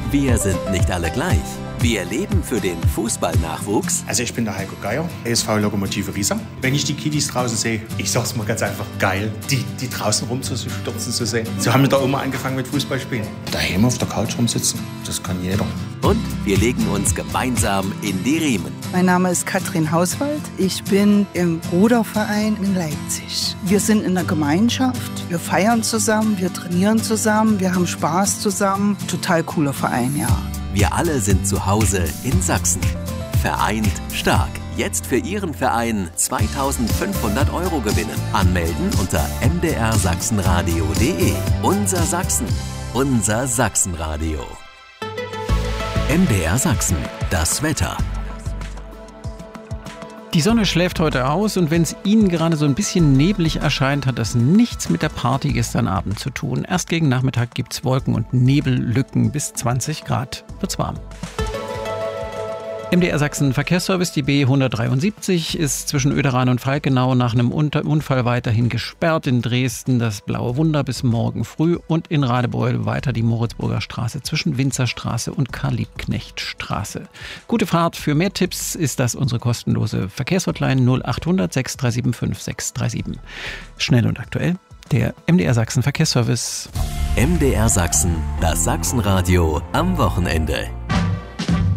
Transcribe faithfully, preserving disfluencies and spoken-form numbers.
Wir sind nicht alle gleich. Wir leben für den Fußballnachwuchs. Also ich bin der Heiko Geier, E S V Lokomotive Riesa. Wenn ich die Kiddies draußen sehe, ich sag's mal ganz einfach, geil, die, die draußen rumzustürzen zu sehen. So haben wir da immer angefangen mit Fußballspielen. Daheim auf der Couch rumsitzen, das kann jeder. Und wir legen uns gemeinsam in die Riemen. Mein Name ist Katrin Hauswald. Ich bin im Ruderverein in Leipzig. Wir sind in der Gemeinschaft. Wir feiern zusammen, wir trainieren zusammen, wir haben Spaß zusammen. Total cooler Verein, ja. Wir alle sind zu Hause in Sachsen. Vereint stark. Jetzt für Ihren Verein zweitausendfünfhundert Euro gewinnen. Anmelden unter m d r sachsenradio punkt de. Unser Sachsen. Unser Sachsenradio. M D R Sachsen. Das Wetter. Die Sonne schläft heute aus und wenn es Ihnen gerade so ein bisschen neblig erscheint, hat das nichts mit der Party gestern Abend zu tun. Erst gegen Nachmittag gibt es Wolken- und Nebellücken, bis zwanzig Grad wird's warm. M D R Sachsen Verkehrsservice, die B hundertdreiundsiebzig, ist zwischen Oederaun und Falkenau nach einem Unfall weiterhin gesperrt. In Dresden das Blaue Wunder bis morgen früh und in Radebeul weiter die Moritzburger Straße zwischen Winzerstraße und Karl-Liebknecht-Straße. Gute Fahrt. Für mehr Tipps ist das unsere kostenlose Verkehrshotline null achthundert sechs drei sieben fünf sechs drei sieben. Schnell und aktuell, der M D R Sachsen Verkehrsservice. M D R Sachsen, das Sachsenradio am Wochenende.